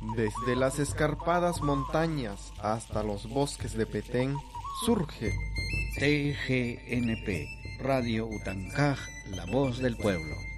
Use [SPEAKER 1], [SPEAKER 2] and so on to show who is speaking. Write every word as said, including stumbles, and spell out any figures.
[SPEAKER 1] Desde las escarpadas montañas hasta los bosques de Petén, surge
[SPEAKER 2] T G N P, Radio Utancaj, la voz del pueblo.